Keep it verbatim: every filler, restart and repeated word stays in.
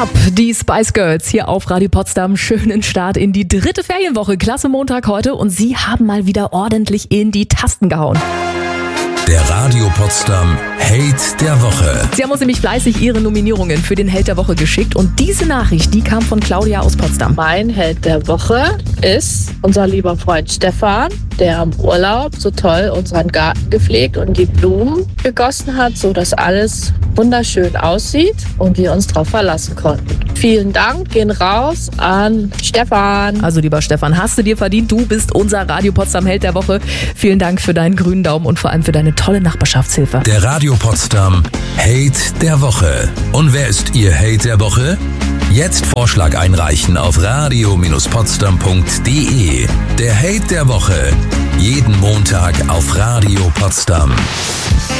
Up, die Spice Girls hier auf Radio Potsdam. Schönen Start in die dritte Ferienwoche. Klasse Montag heute und Sie haben mal wieder ordentlich in die Tasten gehauen. Der Radio Potsdam Hate der Woche. Sie haben uns nämlich fleißig Ihre Nominierungen für den Held der Woche geschickt und diese Nachricht, die kam von Claudia aus Potsdam. Mein Held der Woche ist unser lieber Freund Stefan, der im Urlaub so toll unseren Garten gepflegt und die Blumen gegossen hat, sodass alles wunderschön aussieht und wir uns darauf verlassen konnten. Vielen Dank, gehen raus an Stefan. Also lieber Stefan, hast du dir verdient, du bist unser Radio Potsdam Held der Woche. Vielen Dank für deinen grünen Daumen und vor allem für deine tolle Nachbarschaftshilfe. Der Radio Potsdam Hate der Woche. Und wer ist Ihr Hate der Woche? Jetzt Vorschlag einreichen auf radio potsdam punkt de. Der Hate der Woche. Jeden Montag auf Radio Potsdam.